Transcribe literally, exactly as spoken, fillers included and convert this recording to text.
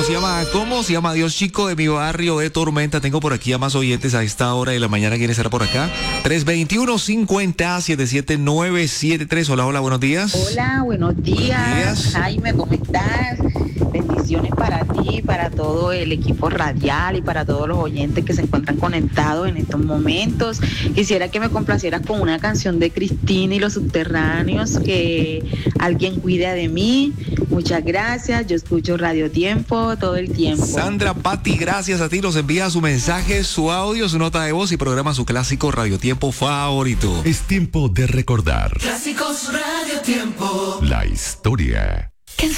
se llama ¿cómo? Se llama Dios Chico de mi barrio de Tormenta. Tengo por aquí a más oyentes a esta hora de la mañana. ¿Quién estará por acá? tres veintiuno, cincuenta, setenta y siete, novecientos setenta y tres. Hola, hola, buenos días. Hola, buenos días. Buenos días. Jaime, ¿cómo estás? Bendiciones para ti, para todo el equipo radial y para todos los oyentes que se encuentran conectados en estos momentos. Quisiera que me complacieras con una canción de Cristina y los Subterráneos, que alguien cuida de mí. Muchas gracias. Yo escucho Radio Tiempo todo el tiempo. Sandra Patti, gracias a ti. Nos envía su mensaje, su audio, su nota de voz y programa su clásico Radio Tiempo favorito. Es tiempo de recordar Clásicos Radio Tiempo. la historia.